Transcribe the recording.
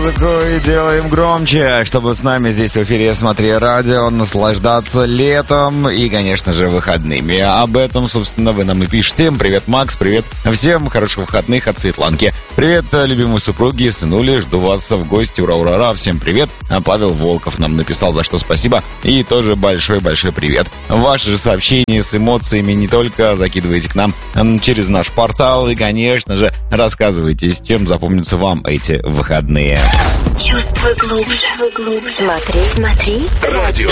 музыку и делаем громче, чтобы с нами здесь в эфире «Смотри радио» наслаждаться летом и, конечно же, выходными. Об этом, собственно, вы нам и пишете. Привет, Макс, привет. Всем хороших выходных от Светланки. Привет, любимые супруги, сынули, жду вас в гости. Ура-ура-ура, всем привет. Павел Волков нам написал, за что спасибо. И тоже большой-большой привет. Ваши же сообщения с эмоциями не только закидывайте к нам через наш портал и, конечно же, рассказывайте, с чем запомнятся вам эти выходные. Чувствуй глубже. Смотри. Радио.